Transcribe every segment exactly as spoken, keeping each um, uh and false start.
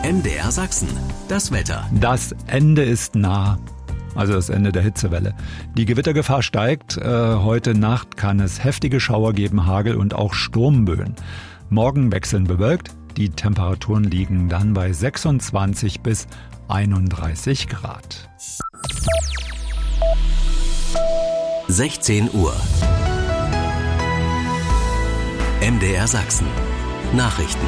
M D R Sachsen, das Wetter. Das Ende ist nah. Also das Ende der Hitzewelle. Die Gewittergefahr steigt. Äh, heute Nacht kann es heftige Schauer geben, Hagel und auch Sturmböen. Morgen wechseln bewölkt. Die Temperaturen liegen dann bei sechsundzwanzig bis einunddreißig Grad. sechzehn Uhr. M D R Sachsen. Nachrichten.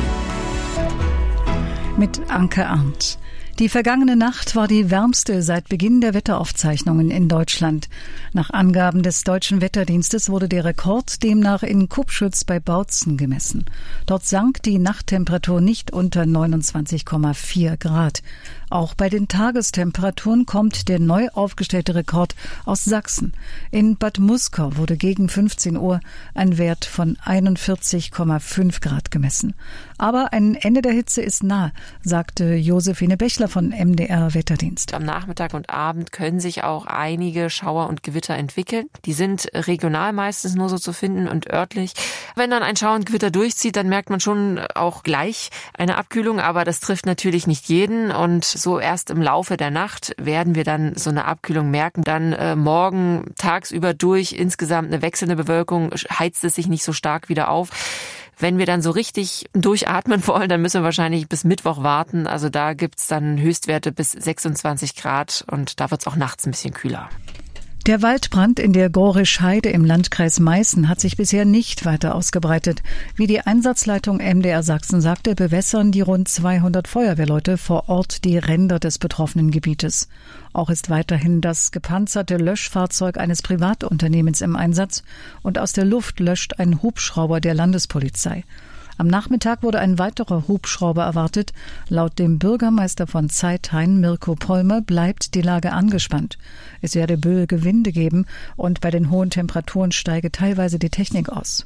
Mit Anke Arndt. Die vergangene Nacht war die wärmste seit Beginn der Wetteraufzeichnungen in Deutschland. Nach Angaben des Deutschen Wetterdienstes wurde der Rekord demnach in Kupschütz bei Bautzen gemessen. Dort sank die Nachttemperatur nicht unter neunundzwanzig Komma vier Grad. Auch bei den Tagestemperaturen kommt der neu aufgestellte Rekord aus Sachsen. In Bad Muskau wurde gegen fünfzehn Uhr ein Wert von einundvierzig Komma fünf Grad gemessen. Aber ein Ende der Hitze ist nah, sagte Josephine Bechler von M D R Wetterdienst. Am Nachmittag und Abend können sich auch einige Schauer und Gewitter entwickeln. Die sind regional meistens nur so zu finden und örtlich. Wenn dann ein Schauer und Gewitter durchzieht, dann merkt man schon auch gleich eine Abkühlung, aber das trifft natürlich nicht jeden und so erst im Laufe der Nacht werden wir dann so eine Abkühlung merken. Dann äh, morgen tagsüber durch insgesamt eine wechselnde Bewölkung, heizt es sich nicht so stark wieder auf. Wenn wir dann so richtig durchatmen wollen, dann müssen wir wahrscheinlich bis Mittwoch warten. Also da gibt's dann Höchstwerte bis sechsundzwanzig Grad und da wird's auch nachts ein bisschen kühler. Der Waldbrand in der Gorisch-Heide im Landkreis Meißen hat sich bisher nicht weiter ausgebreitet. Wie die Einsatzleitung M D R Sachsen sagte, bewässern die rund zweihundert Feuerwehrleute vor Ort die Ränder des betroffenen Gebietes. Auch ist weiterhin das gepanzerte Löschfahrzeug eines Privatunternehmens im Einsatz und aus der Luft löscht ein Hubschrauber der Landespolizei. Am Nachmittag wurde ein weiterer Hubschrauber erwartet. Laut dem Bürgermeister von Zeithain, Mirko Polmer, bleibt die Lage angespannt. Es werde böige Winde geben und bei den hohen Temperaturen steige teilweise die Technik aus.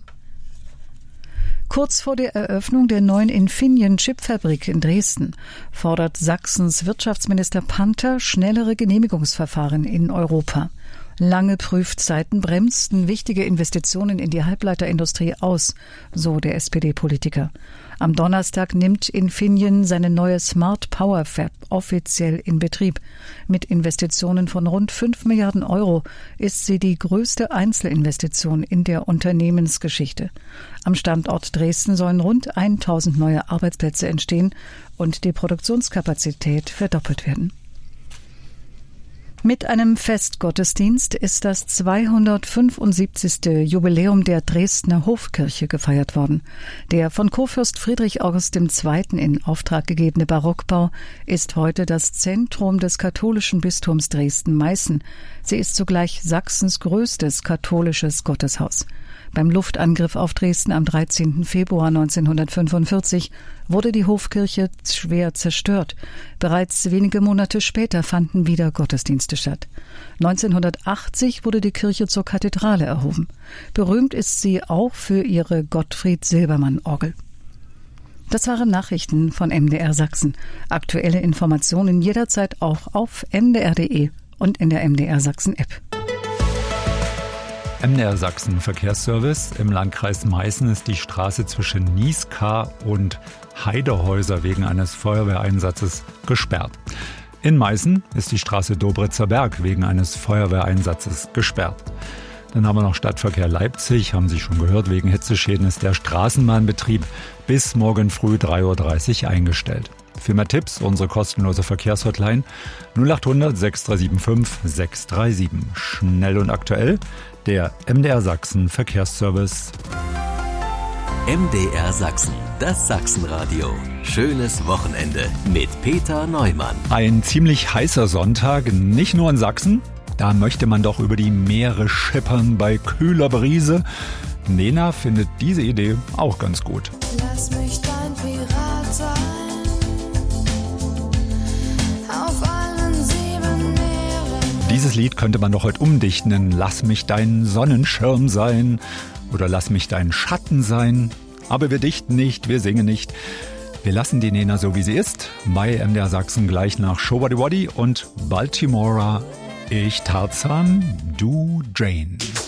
Kurz vor der Eröffnung der neuen Infineon-Chipfabrik in Dresden fordert Sachsens Wirtschaftsminister Panther schnellere Genehmigungsverfahren in Europa. Lange Prüfzeiten bremsten wichtige Investitionen in die Halbleiterindustrie aus, so der S P D-Politiker. Am Donnerstag nimmt Infineon seine neue Smart Power Fab offiziell in Betrieb. Mit Investitionen von rund fünf Milliarden Euro ist sie die größte Einzelinvestition in der Unternehmensgeschichte. Am Standort Dresden sollen rund tausend neue Arbeitsplätze entstehen und die Produktionskapazität verdoppelt werden. Mit einem Festgottesdienst ist das zweihundertfünfundsiebzigste Jubiläum der Dresdner Hofkirche gefeiert worden. Der von Kurfürst Friedrich August der Zweite in Auftrag gegebene Barockbau ist heute das Zentrum des katholischen Bistums Dresden-Meißen. Sie ist zugleich Sachsens größtes katholisches Gotteshaus. Beim Luftangriff auf Dresden am dreizehnten Februar neunzehnhundertfünfundvierzig wurde die Hofkirche schwer zerstört. Bereits wenige Monate später fanden wieder Gottesdienste statt. neunzehnhundertachtzig wurde die Kirche zur Kathedrale erhoben. Berühmt ist sie auch für ihre Gottfried-Silbermann-Orgel. Das waren Nachrichten von M D R Sachsen. Aktuelle Informationen jederzeit auch auf m d r punkt d e und in der M D R Sachsen App. M D R Sachsen Verkehrsservice. Im Landkreis Meißen ist die Straße zwischen Nieskar und Heidehäuser wegen eines Feuerwehreinsatzes gesperrt. In Meißen ist die Straße Dobritzer Berg wegen eines Feuerwehreinsatzes gesperrt. Dann haben wir noch Stadtverkehr Leipzig, haben Sie schon gehört, wegen Hitzeschäden ist der Straßenbahnbetrieb bis morgen früh drei Uhr dreißig eingestellt. Für mehr Tipps unsere kostenlose Verkehrshotline null acht hundert sechs drei sieben fünf sechs drei sieben. Schnell und aktuell der M D R Sachsen Verkehrsservice. M D R Sachsen, das Sachsenradio. Schönes Wochenende mit Peter Neumann. Ein ziemlich heißer Sonntag, nicht nur in Sachsen. Da möchte man doch über die Meere schippern bei kühler Brise. Nena findet diese Idee auch ganz gut. Lass mich dein Pirat sein, auf allen sieben Meeren. Dieses Lied könnte man doch heute umdichten in Lass mich dein Sonnenschirm sein oder Lass mich dein Schatten sein. Aber wir dichten nicht, wir singen nicht. Wir lassen die Nena so, wie sie ist. Bei M D R Sachsen gleich nach Showbody Woddy und Baltimora. Ich Tarzan, du Jane.